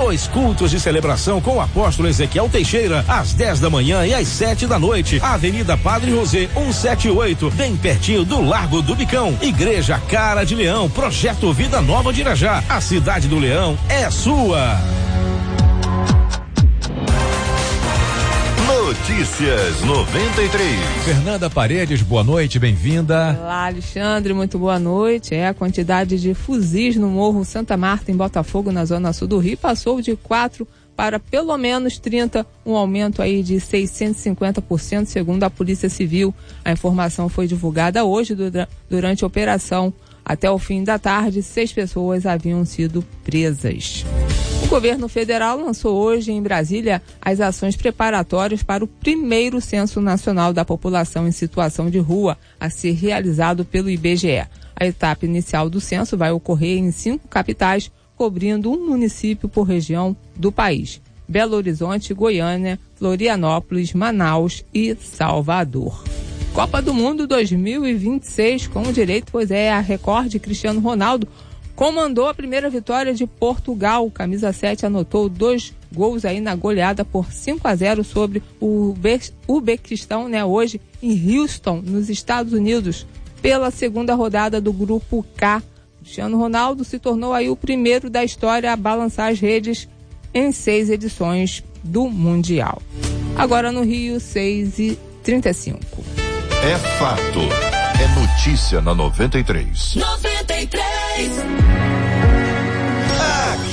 2 cultos de celebração com o apóstolo Ezequiel Teixeira, às 10 da manhã e às 7 da noite. Avenida Padre José, 178, bem pertinho do Largo do Bicão. Igreja Cara de Leão, Projeto Vida Nova de Irajá. A cidade do Leão é sua. Notícias 93. Fernanda Paredes, boa noite, bem-vinda. Olá, Alexandre, muito boa noite. A quantidade de fuzis no Morro Santa Marta, em Botafogo, na zona sul do Rio, passou de 4 para pelo menos 30, um aumento aí de 650%, segundo a Polícia Civil. A informação foi divulgada hoje durante a operação. Até o fim da tarde, 6 pessoas haviam sido presas. O governo federal lançou hoje em Brasília as ações preparatórias para o primeiro Censo Nacional da População em Situação de Rua, a ser realizado pelo IBGE. A etapa inicial do censo vai ocorrer em 5 capitais, cobrindo um município por região do país: Belo Horizonte, Goiânia, Florianópolis, Manaus e Salvador. Copa do Mundo 2026, com direito, pois é, a Record, Cristiano Ronaldo comandou a primeira vitória de Portugal. O camisa 7 anotou 2 gols aí na goleada por 5-0 sobre o Uzbequistão, hoje em Houston, nos Estados Unidos, pela segunda rodada do Grupo K. Cristiano Ronaldo se tornou aí o primeiro da história a balançar as redes em 6 edições do Mundial. Agora no Rio, 6h35. É fato. É notícia na 93. 93.